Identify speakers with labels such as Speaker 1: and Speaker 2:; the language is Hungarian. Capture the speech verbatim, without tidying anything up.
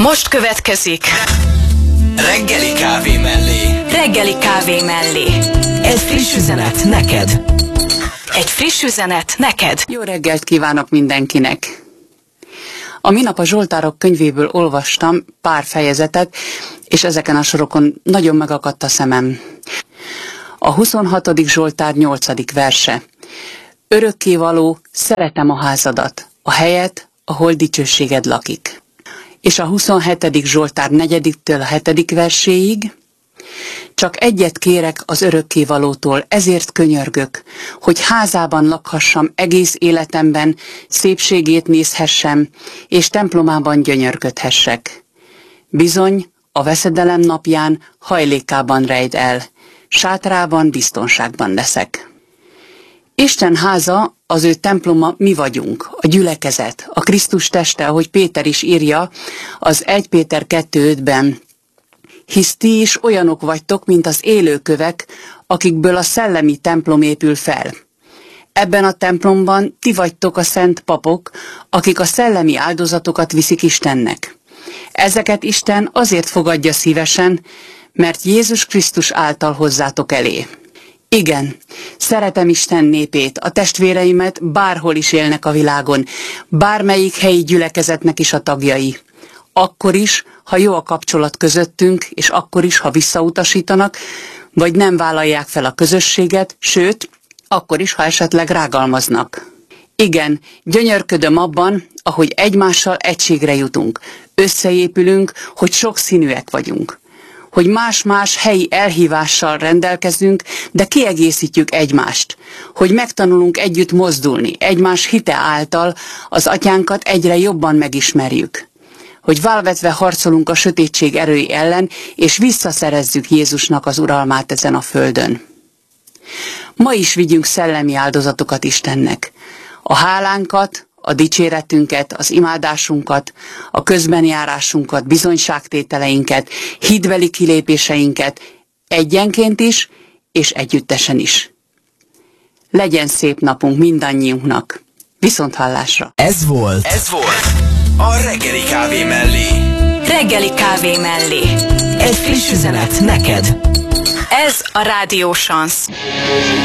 Speaker 1: Most következik
Speaker 2: Reggeli kávé mellé.
Speaker 1: Reggeli kávé mellé.
Speaker 2: Egy friss üzenet neked.
Speaker 1: Egy friss üzenet neked.
Speaker 3: Jó reggelt kívánok mindenkinek! A minap a Zsoltárok könyvéből olvastam pár fejezetet, és ezeken a sorokon nagyon megakadt a szemem. A huszonhatodik Zsoltár nyolcadik verse. Örökkévaló, szeretem a házadat, a helyet, ahol dicsőséged lakik. És a huszonhetedik Zsoltár negyediktől a hetedik verséig. Csak egyet kérek az örökkévalótól, ezért könyörgök, hogy házában lakhassam egész életemben, szépségét nézhessem, és templomában gyönyörködhessek. Bizony, a veszedelem napján hajlékában rejt el, sátrában biztonságban leszek. Isten háza, az ő temploma mi vagyunk, a gyülekezet, a Krisztus teste, ahogy Péter is írja az egy Péter kettő ötben. Hisz ti is olyanok vagytok, mint az élőkövek, akikből a szellemi templom épül fel. Ebben a templomban ti vagytok a szent papok, akik a szellemi áldozatokat viszik Istennek. Ezeket Isten azért fogadja szívesen, mert Jézus Krisztus által hozzátok elé. Igen, szeretem Isten népét, a testvéreimet, bárhol is élnek a világon, bármelyik helyi gyülekezetnek is a tagjai. Akkor is, ha jó a kapcsolat közöttünk, és akkor is, ha visszautasítanak, vagy nem vállalják fel a közösséget, sőt, akkor is, ha esetleg rágalmaznak. Igen, gyönyörködöm abban, ahogy egymással egységre jutunk, összeépülünk, hogy sokszínűek vagyunk. Hogy más-más helyi elhívással rendelkezünk, de kiegészítjük egymást. Hogy megtanulunk együtt mozdulni, egymás hite által az atyánkat egyre jobban megismerjük. Hogy válvetve harcolunk a sötétség erői ellen, és visszaszerezzük Jézusnak az uralmát ezen a földön. Ma is vigyünk szellemi áldozatokat Istennek. A hálánkat, a dicséretünket, az imádásunkat, a közbenjárásunkat, bizonyságtételeinket, hitbeli kilépéseinket egyenként is, és együttesen is. Legyen szép napunk mindannyiunknak. Viszonthallásra!
Speaker 2: Ez volt, ez volt a Reggeli kávé mellé.
Speaker 1: Reggeli kávé mellé.
Speaker 2: Egy friss üzenet neked.
Speaker 1: Ez a Rádió Sansz.